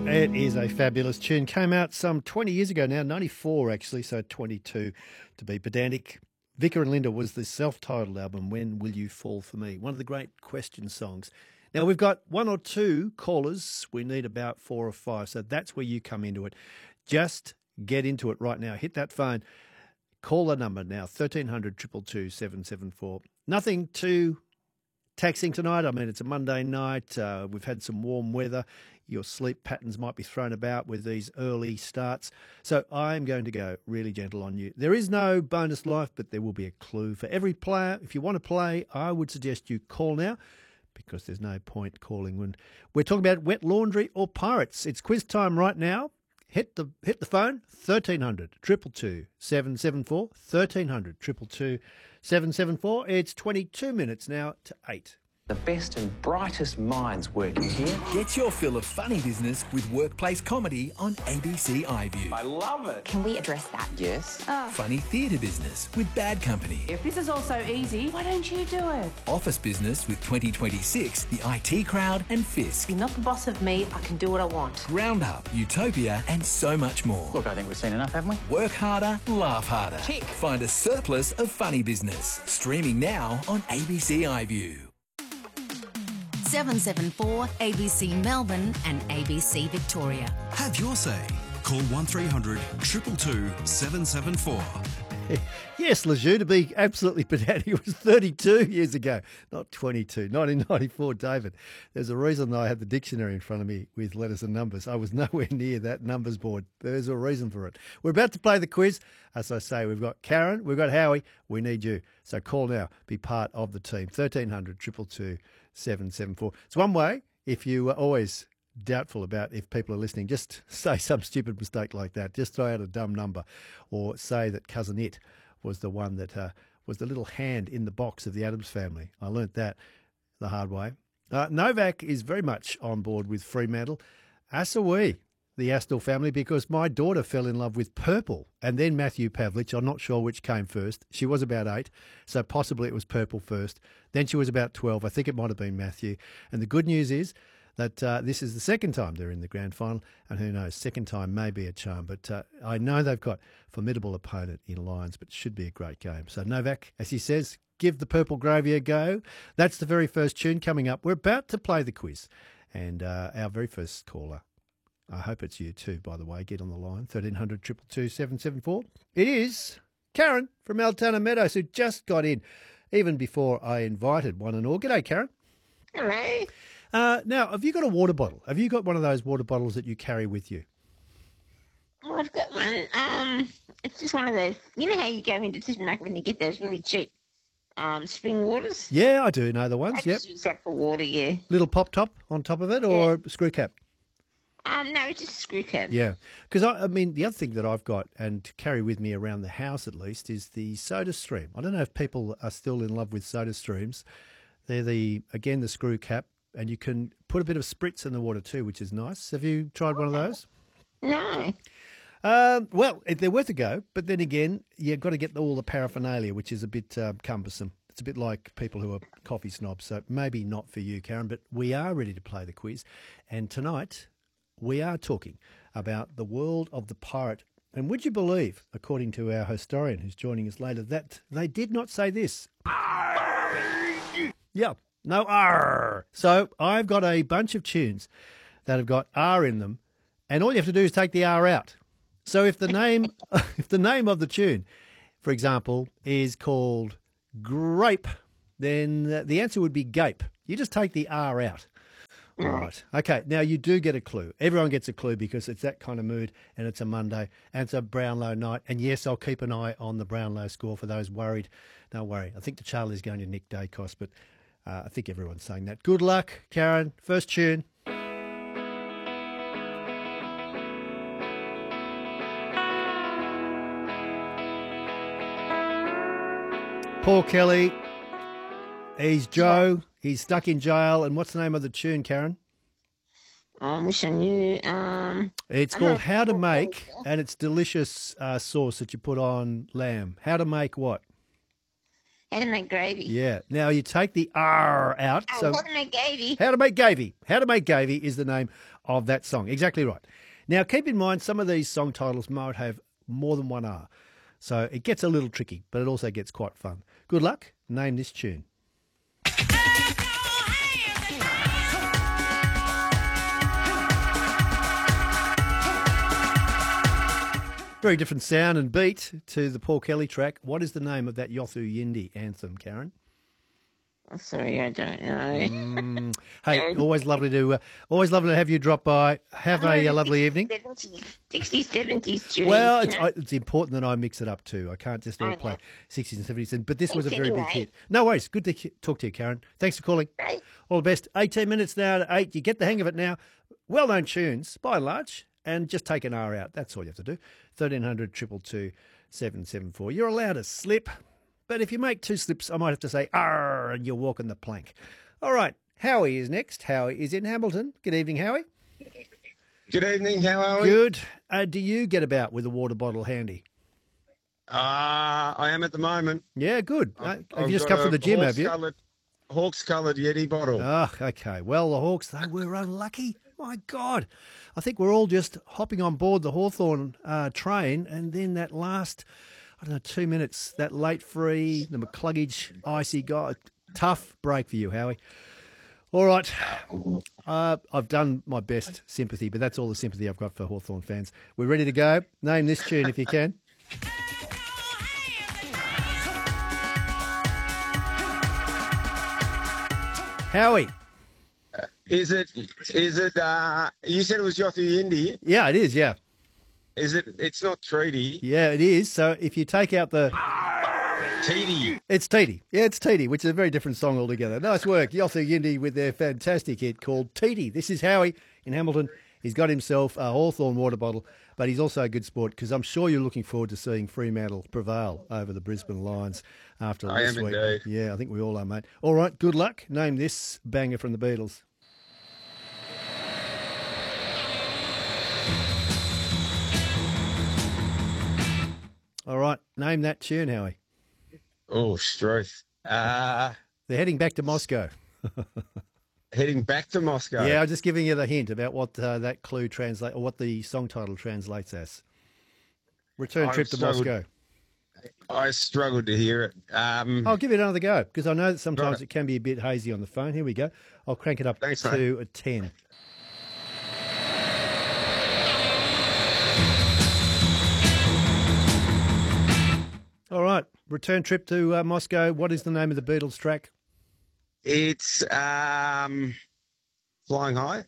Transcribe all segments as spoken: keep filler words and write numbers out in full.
It is a fabulous tune. Came out some twenty years ago now, ninety-four actually, so twenty-two to be pedantic. Vicar and Linda was the self-titled album, When Will You Fall For Me? One of the great question songs. Now, we've got one or two callers. We need about four or five, so that's where you come into it. Just get into it right now. Hit that phone. Call the number now, thirteen hundred, two two two, seven seven four. Nothing too taxing tonight. I mean, it's a Monday night. Uh, we've had some warm weather. Your sleep patterns might be thrown about with these early starts. So I'm going to go really gentle on you. There is no bonus life, but there will be a clue for every player. If you want to play, I would suggest you call now, because there's no point calling when we're talking about wet laundry or pirates. It's quiz time right now. Hit the hit the phone, thirteen hundred, two two two, seven seven four, thirteen hundred, two two two, seven seven four. It's twenty-two minutes now to eight. The best and brightest minds working here. Get your fill of funny business with workplace comedy on A B C iView. I love it. Can we address that? Yes. Oh. Funny theatre business with Bad Company. If this is all so easy, why don't you do it? Office business with twenty twenty-six, the I T Crowd and Fisk. You're not the boss of me. I can do what I want. Roundup, Utopia and so much more. Look, I think we've seen enough, haven't we? Work harder, laugh harder. Tick. Find a surplus of funny business. Streaming now on A B C iView. seven seven four A B C Melbourne and A B C Victoria. Have your say. Call one three hundred, two two two, seven seven four. Yes, Lejeune, to be absolutely pedantic, it was thirty-two years ago, not twenty-two, nineteen ninety-four, David. There's a reason that I had the dictionary in front of me with letters and numbers. I was nowhere near that numbers board. There's a reason for it. We're about to play the quiz. As I say, we've got Karen, we've got Howie, we need you. So call now, be part of the team, thirteen hundred, two two two, seven seven four. It's one way, if you are always doubtful about if people are listening, just say some stupid mistake like that. Just throw out a dumb number, or say that Cousin It was the one that uh, was the little hand in the box of the Addams Family. I learnt that the hard way. Uh, Novak is very much on board with Fremantle, as are we, the Astle family, because my daughter fell in love with Purple and then Matthew Pavlich. I'm not sure which came first. She was about eight, so possibly it was Purple first. Then she was about twelve. I think it might have been Matthew. And the good news is that uh, this is the second time they're in the grand final, and who knows, second time may be a charm. But uh, I know they've got a formidable opponent in Lions, but it should be a great game. So Novak, as he says, give the Purple Gravy a go. That's the very first tune coming up. We're about to play the quiz, and uh, our very first caller, I hope it's you too, by the way, get on the line, thirteen hundred, two two two, seven seven four. It is Karen from Altona Meadows, who just got in, even before I invited one and all. G'day, Karen. Hello. Uh, now, have you got a water bottle? Have you got one of those water bottles that you carry with you? Oh, I've got one. Um, it's just one of those. You know how you go into the supermarket when you get those really cheap um spring waters? Yeah, I do know the ones. I Yep. just use that for water. Yeah. Little pop top on top of it, or a screw cap? Um, no, it's just a screw cap. Yeah, because I, I mean, the other thing that I've got and carry with me around the house at least is the Soda Stream. I don't know if people are still in love with Soda Streams. They're the again the screw cap. And you can put a bit of spritz in the water too, which is nice. Have you tried one of those? No. Um, well, they're worth a go, but then again, you've got to get all the paraphernalia, which is a bit uh, cumbersome. It's a bit like people who are coffee snobs, so maybe not for you, Karen, but we are ready to play the quiz. And tonight, we are talking about the world of the pirate. And would you believe, according to our historian who's joining us later, that they did not say this? Yeah. No R. So I've got a bunch of tunes that have got R in them, and all you have to do is take the R out. So if the name, if the name of the tune, for example, is called Grape, then the answer would be Gape. You just take the R out. All right. Okay. Now you do get a clue. Everyone gets a clue because it's that kind of mood, and it's a Monday, and it's a Brownlow night. And yes, I'll keep an eye on the Brownlow score for those worried. Don't worry. I think the Charlie's going to Nick Dacos, but. Uh, I think everyone's saying that. Good luck, Karen. First tune. Paul Kelly. He's Joe. He's stuck in jail. And what's the name of the tune, Karen? I wish I knew. Um, it's I called know. How to Make, and it's delicious uh, sauce that you put on lamb. How to make what? How to make gravy. Yeah. Now you take the R out. Oh, So how to make gravy. How to Make Gavy. How to Make Gavy is the name of that song. Exactly right. Now keep in mind some of these song titles might have more than one R. So it gets a little tricky, but it also gets quite fun. Good luck. Name this tune. Very different sound and beat to the Paul Kelly track. What is the name of that Yothu Yindi anthem, Karen? Oh, sorry, I don't know. Mm. Hey, always lovely to uh, always lovely to have you drop by. Have a, uh lovely evening. sixties, seventies tune. Well, you it's, know? I, it's important that I mix it up too. I can't just all I play know. sixties and seventies. But this was a Thanks very big anyway. hit. No worries. Good to ki- talk to you, Karen. Thanks for calling. Right. All the best. eighteen minutes now to eight. You get the hang of it now. Well-known tunes, by and large, and just take an R out. That's all you have to do. thirteen hundred, two two two, seven seven four. You're allowed to slip, but if you make two slips, I might have to say R and you're walking the plank. All right. Howie is next. Howie is in Hamilton. Good evening, Howie. Good evening, how are we? Good. Uh, do you get about with a water bottle handy? Uh, I am at the moment. Yeah, good. Uh, I've- have I've you just got come from a the gym, have you? Hawks-coloured- Hawks-coloured Yeti bottle. Oh, okay. Well, the Hawks, they were unlucky. My God. I think we're all just hopping on board the Hawthorn uh, train, and then that last, I don't know, two minutes, that late free, the McCluggage, icy guy, tough break for you, Howie. All right. Uh, I've done my best sympathy, but that's all the sympathy I've got for Hawthorn fans. We're ready to go. Name this tune if you can. Howie. Is it, is it, uh, you said it was Yothu Yindi. Yeah, it is, yeah. Is it, it's not Treaty. Yeah, it is. So if you take out the... Teedy. It's Teedy. Yeah, it's Teedy, which is a very different song altogether. Nice work. Yothu Yindi with their fantastic hit called Teedy. This is Howie in Hamilton. He's got himself a Hawthorn water bottle, but he's also a good sport because I'm sure you're looking forward to seeing Fremantle prevail over the Brisbane Lions after I this am week. indeed. Yeah, I think we all are, mate. All right, good luck. Name this banger from the Beatles. All right, name that tune, Howie. Oh, Struth. Uh, They're heading back to Moscow. heading back to Moscow. Yeah, I'm just giving you the hint about what uh, that clue translate or what the song title translates as. Return I've trip to struggled- Moscow. I struggled to hear it. Um, I'll give it another go because I know that sometimes Right. it can be a bit hazy on the phone. Here we go. I'll crank it up Thanks, to mate. a ten. All right. Return trip to uh, Moscow. What is the name of the Beatles track? it's um, Flying High.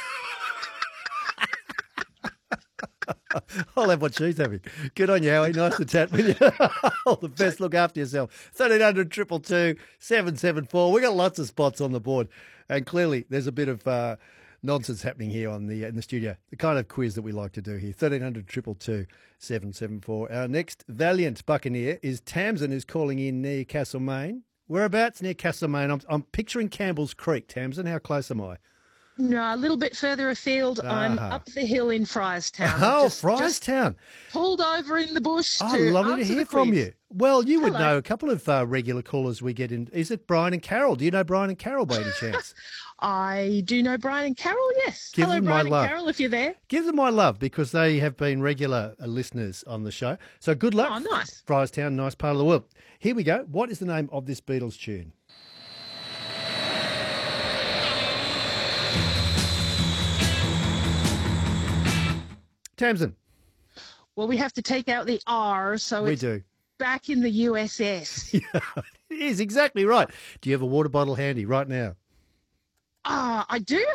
I'll have what she's having. Good on you, Howie. Nice to chat with you. All the best. Look after yourself. thirteen hundred, two two two, seven seven four. We've got lots of spots on the board. And clearly there's a bit of uh, nonsense happening here on the in the studio. The kind of quiz that we like to do here. thirteen hundred, two two two, seven seven four. Our next valiant Buccaneer is Tamsin, who's calling in near Castlemaine. Whereabouts near Castlemaine? I'm, I'm picturing Campbell's Creek. Tamsin, how close am I? No, a little bit further afield. I'm Ah. up the hill in Fryestown. Oh, Just- just Fryestown. pulled over in the bush. Oh, to lovely to answer hear the from quiz. you. Well, you would Hello. know a couple of uh, regular callers we get in. Is it Brian and Carol? Do you know Brian and Carol by any chance? I do know Brian and Carol, yes. Give Hello, them my Brian and love. Carol, if you're there. Give them my love because they have been regular uh, listeners on the show. So good luck. Oh, nice. Fryestown, nice part of the world. Here we go. What is the name of this Beatles tune? Tamsin, Well, we have to take out the R, so we it's do. back in the U S S. It is exactly right. Do you have a water bottle handy right now? Ah, I do